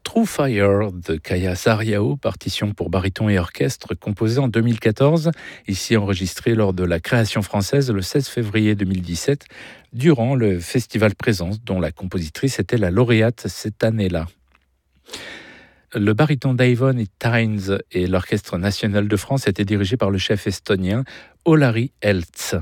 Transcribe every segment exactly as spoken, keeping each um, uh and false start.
True Fire de Kaya Sarriao, partition pour baryton et orchestre, composée en deux mille quatorze, ici enregistrée lors de la création française le seize février deux mille dix-sept, durant le festival Présence, dont la compositrice était la lauréate cette année-là. Le baryton d'Avon et Tynes et l'Orchestre national de France étaient dirigés par le chef estonien Olari Elts.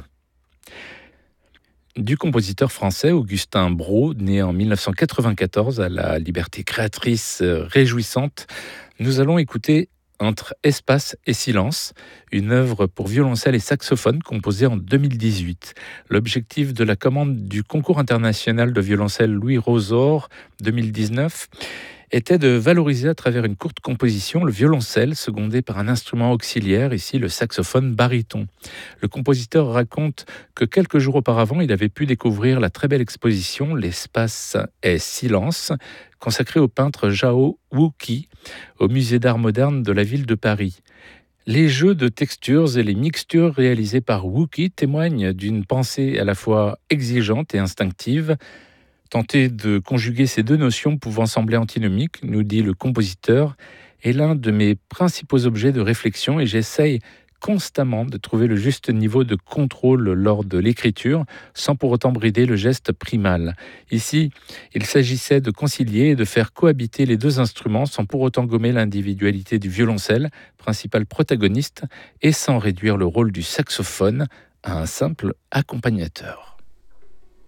Du compositeur français Augustin Brault, né en mille neuf cent quatre-vingt-quatorze à la liberté créatrice réjouissante, nous allons écouter Entre espace et silence, une œuvre pour violoncelle et saxophone composée en deux mille dix-huit. L'objectif de la commande du concours international de violoncelle Louis Rosor deux mille dix-neuf était de valoriser à travers une courte composition le violoncelle, secondé par un instrument auxiliaire, ici le saxophone baryton. Le compositeur raconte que quelques jours auparavant, il avait pu découvrir la très belle exposition L'espace est silence, consacrée au peintre Zhao Wuqi, au musée d'art moderne de la ville de Paris. Les jeux de textures et les mixtures réalisés par Wuqi témoignent d'une pensée à la fois exigeante et instinctive. Tenter de conjuguer ces deux notions pouvant sembler antinomiques, nous dit le compositeur, est l'un de mes principaux objets de réflexion et j'essaye constamment de trouver le juste niveau de contrôle lors de l'écriture sans pour autant brider le geste primal. Ici, il s'agissait de concilier et de faire cohabiter les deux instruments sans pour autant gommer l'individualité du violoncelle, principal protagoniste, et sans réduire le rôle du saxophone à un simple accompagnateur.